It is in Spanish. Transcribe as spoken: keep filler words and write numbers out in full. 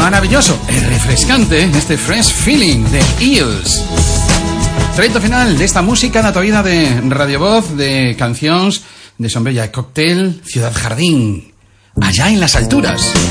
maravilloso, es refrescante, este Fresh Feeling de Eels. Treito final de esta música na tua vida de Radio Voz, de cancións de Sombrella e Cóctel, Ciudad Jardín, allá en las alturas.